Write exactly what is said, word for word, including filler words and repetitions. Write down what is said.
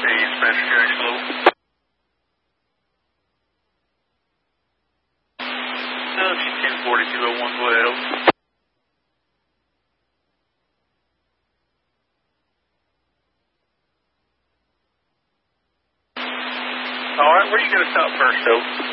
The Spanish carrying slow. ten forty-two oh one, go ahead, over. All right, where are you going to stop first, though?